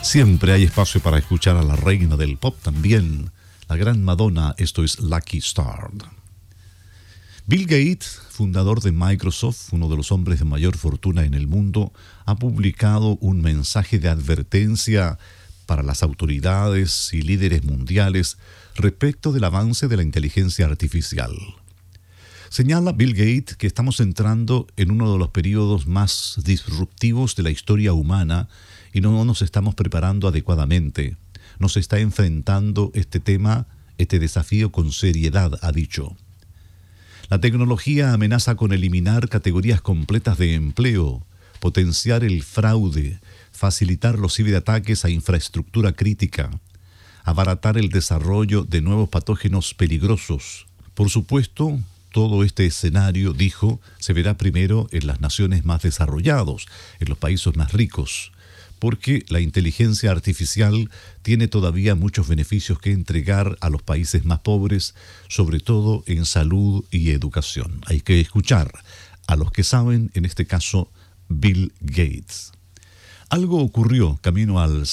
Siempre hay espacio para escuchar a la reina del pop también, la gran Madonna. Esto es Lucky Star. Bill Gates, fundador de Microsoft, uno de los hombres de mayor fortuna en el mundo, ha publicado un mensaje de advertencia para las autoridades y líderes mundiales respecto del avance de la inteligencia artificial. Señala Bill Gates que estamos entrando en uno de los periodos más disruptivos de la historia humana y no nos estamos preparando adecuadamente. Nos está enfrentando este desafío con seriedad, ha dicho. La tecnología amenaza con eliminar categorías completas de empleo, potenciar el fraude, facilitar los ciberataques a infraestructura crítica, abaratar el desarrollo de nuevos patógenos peligrosos. Por supuesto, todo este escenario, dijo, se verá primero en las naciones más desarrolladas, en los países más ricos, porque la inteligencia artificial tiene todavía muchos beneficios que entregar a los países más pobres, sobre todo en salud y educación. Hay que escuchar a los que saben, en este caso, Bill Gates. Algo ocurrió camino al